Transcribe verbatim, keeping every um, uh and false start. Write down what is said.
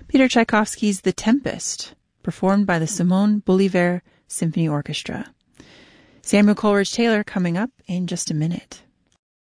Peter Tchaikovsky's The Tempest, performed by the Simone Bolivar Symphony Orchestra. Samuel Coleridge Taylor coming up in just a minute.